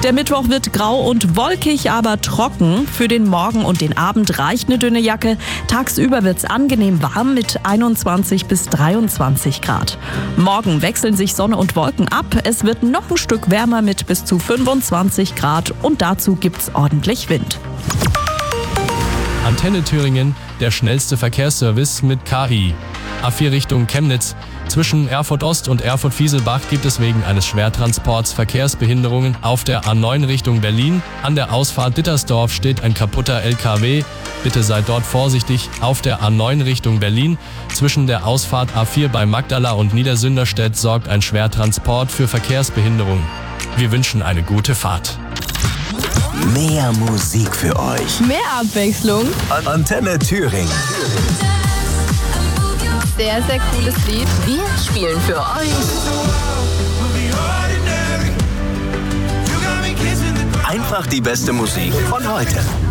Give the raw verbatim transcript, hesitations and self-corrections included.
Der Mittwoch wird grau und wolkig, aber trocken. Für den Morgen und den Abend reicht eine dünne Jacke. Tagsüber wird's angenehm warm mit einundzwanzig bis dreiundzwanzig Grad. Morgen wechseln sich Sonne und Wolken ab. Es wird noch ein Stück wärmer mit bis zu fünfundzwanzig Grad und dazu gibt's ordentlich Wind. Antenne Thüringen, der schnellste Verkehrsservice mit K I. A vier Richtung Chemnitz. Zwischen Erfurt Ost und Erfurt-Fieselbach gibt es wegen eines Schwertransports Verkehrsbehinderungen auf der A neun Richtung Berlin. An der Ausfahrt Dittersdorf steht ein kaputter L K W. Bitte seid dort vorsichtig. Auf der A neun Richtung Berlin. Zwischen der Ausfahrt A vier bei Magdala und Niedersünderstedt sorgt ein Schwertransport für Verkehrsbehinderung. Wir wünschen eine gute Fahrt. Mehr Musik für euch. Mehr Abwechslung. Antenne Thüringen. Sehr, sehr cooles Lied. Wir spielen für euch Einfach die beste Musik von heute.